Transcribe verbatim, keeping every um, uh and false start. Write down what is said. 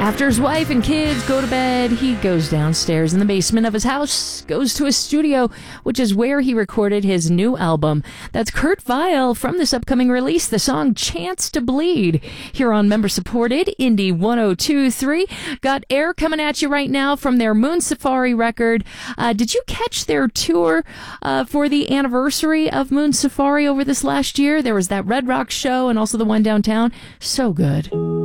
After his wife and kids go to bed, he goes downstairs in the basement of his house, goes to his studio, which is where he recorded his new album. That's Kurt Vile from this upcoming release, the song Chance to Bleed, here on member-supported Indie one oh two point three. Got Air coming at you right now from their Moon Safari record. Uh, did you catch their tour uh, for the anniversary of Moon Safari over this last year? There was that Red Rock show and also the one downtown. So good.